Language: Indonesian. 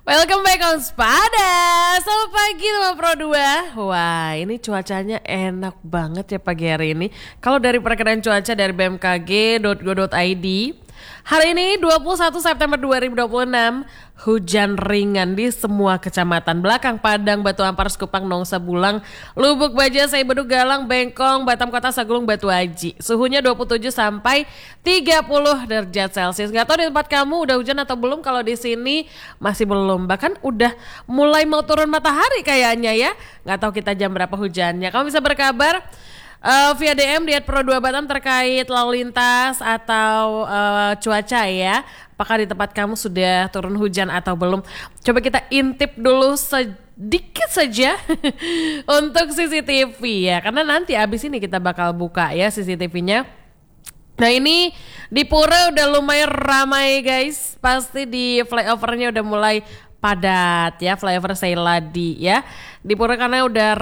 Welcome back on Spada. Selamat pagi teman Pro 2. Wah, ini cuacanya enak banget ya pagi hari ini. Kalau dari perakiraan cuaca dari bmkg.go.id, hari ini 21 September 2026, hujan ringan di semua kecamatan Belakang, Padang, Batu Ampar, Sekupang, Nongsa, Bulang, Lubuk Baja, Saibedu, Galang, Bengkong, Batam Kota, Sagulung, Batu Aji. Suhunya 27 sampai 30 derajat Celcius. Gak tahu di tempat kamu udah hujan atau belum? Kalau di sini masih belum. Bahkan udah mulai mau turun matahari kayaknya ya. Gak tahu kita jam berapa hujannya. Kamu bisa berkabar via DM di @pro2batam terkait lalu lintas atau cuaca ya. Apakah di tempat kamu sudah turun hujan atau belum? Coba kita intip dulu sedikit saja untuk CCTV ya. Karena nanti abis ini kita bakal buka ya CCTV-nya. Nah ini di Pura udah lumayan ramai guys. Pasti di flyovernya udah mulai padat ya, flyover Seiladi ya. Di Pura karena udah